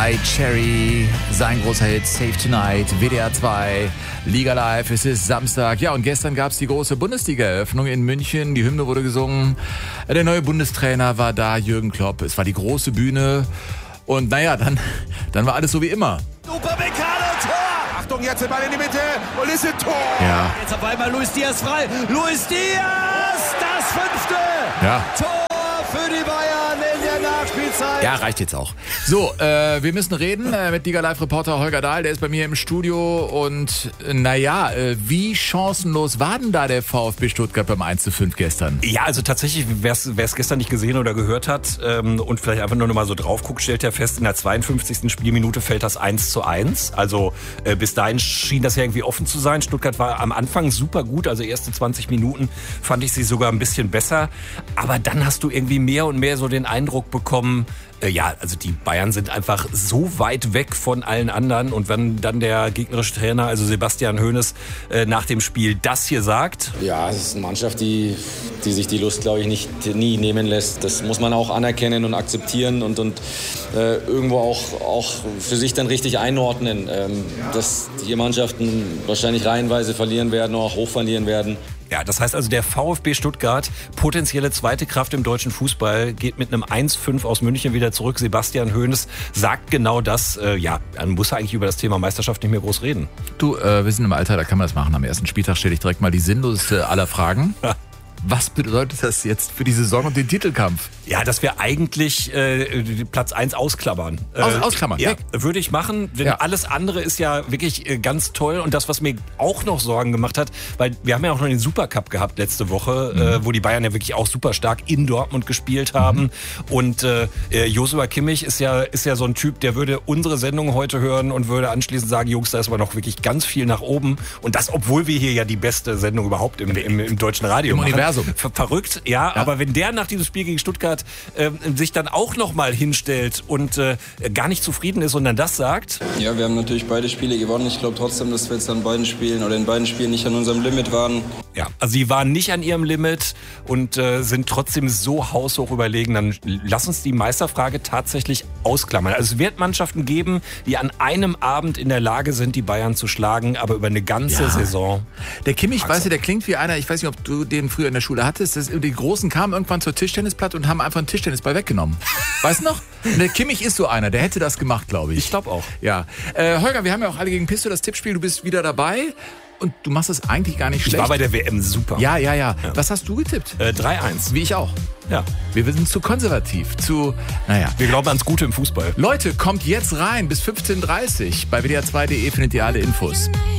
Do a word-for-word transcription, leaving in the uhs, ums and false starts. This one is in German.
Kai Cherry, sein großer Hit Save Tonight, W D R zwei, Liga Live, es ist Samstag. Ja, und gestern gab es die große Bundesliga-Eröffnung in München, die Hymne wurde gesungen, der neue Bundestrainer war da, Jürgen Klopp, es war die große Bühne und naja, dann, dann war alles so wie immer. Super Bekano, Tor! Achtung, jetzt der Ball in die Mitte und ist ein Tor! Ja. Jetzt auf einmal Luis Diaz frei, Luis Diaz, das fünfte! Ja. Tor für die Bayern in der Nachspielzeit! Ja, reicht jetzt auch. So, äh, wir müssen reden äh, mit Liga Live-Reporter Holger Dahl, der ist bei mir im Studio und äh, naja, äh, wie chancenlos war denn da der VfB Stuttgart beim eins zu fünf gestern? Ja, also tatsächlich, wer es gestern nicht gesehen oder gehört hat ähm, und vielleicht einfach nur noch mal so drauf guckt, stellt er fest, in der zweiundfünfzigsten Spielminute fällt das eins zu eins. Also äh, bis dahin schien das ja irgendwie offen zu sein. Stuttgart war am Anfang super gut, also erste zwanzig Minuten fand ich sie sogar ein bisschen besser. Aber dann hast du irgendwie mehr und mehr so den Eindruck bekommen, äh, ja, also die Bayern sind einfach so weit weg von allen anderen. Und wenn dann der gegnerische Trainer, also Sebastian Hoeneß, äh, nach dem Spiel das hier sagt. Ja, es ist eine Mannschaft, die, die sich die Lust, glaube ich, nicht nie nehmen lässt. Das muss man auch anerkennen und akzeptieren und, und äh, irgendwo auch, auch für sich dann richtig einordnen. Ähm, dass hier Mannschaften wahrscheinlich reihenweise verlieren werden, auch hoch verlieren werden. Ja, das heißt also, der VfB Stuttgart, potenzielle zweite Kraft im deutschen Fußball, geht mit einem eins fünf aus München wieder zurück. Sebastian Hoeneß sagt genau das. Äh, ja, dann muss er eigentlich über das Thema Meisterschaft nicht mehr groß reden. Du, äh, wir sind im Alter, da kann man das machen. Am ersten Spieltag stelle ich direkt mal die sinnloseste aller Fragen. Was bedeutet das jetzt für die Saison und den Titelkampf? Ja, dass wir eigentlich äh, Platz eins ausklammern. Aus, äh, ausklammern? Ja, Weg. würde ich machen, denn Ja. alles andere ist ja wirklich äh, ganz toll. Und das, was mir auch noch Sorgen gemacht hat, weil wir haben ja auch noch den Supercup gehabt letzte Woche, mhm. äh, wo die Bayern ja wirklich auch super stark in Dortmund gespielt haben. Mhm. Und äh, Joshua Kimmich ist ja, ist ja so ein Typ, der würde unsere Sendung heute hören und würde anschließend sagen, Jungs, da ist aber noch wirklich ganz viel nach oben. Und das, obwohl wir hier ja die beste Sendung überhaupt im, im, im deutschen Radio Im machen. Universum. Ver verrückt, ja, ja, aber wenn der nach diesem Spiel gegen Stuttgart äh, sich dann auch nochmal hinstellt und äh, gar nicht zufrieden ist, sondern das sagt. Ja, wir haben natürlich beide Spiele gewonnen. Ich glaube trotzdem, dass wir jetzt an beiden Spielen oder in beiden Spielen nicht an unserem Limit waren. Ja, also sie waren nicht an ihrem Limit und äh, sind trotzdem so haushoch überlegen. Dann lass uns die Meisterfrage tatsächlich ausklammern. Also es wird Mannschaften geben, die an einem Abend in der Lage sind, die Bayern zu schlagen, aber über eine ganze Ja. Saison. Der Kimmich, weißt du, der klingt wie einer, ich weiß nicht, ob du den früher in der Schule hattest, das, die Großen kamen irgendwann zur Tischtennisplatte und haben einfach einen Tischtennisball weggenommen. Weißt du noch? Und der Kimmich ist so einer, der hätte das gemacht, glaube ich. Ich glaube auch. Ja. Äh, Holger, wir haben ja auch alle gegen Pisto das Tippspiel, du bist wieder dabei und du machst es eigentlich gar nicht Ich schlecht. war bei der W M super. Ja, ja, ja, Ja. Was hast du getippt? Äh, drei eins. Wie ich auch. Ja. Wir sind zu konservativ, zu, naja. Wir glauben ans Gute im Fußball. Leute, kommt jetzt rein bis fünfzehn Uhr dreißig. Bei W D R zwei punkt de findet ihr alle Infos.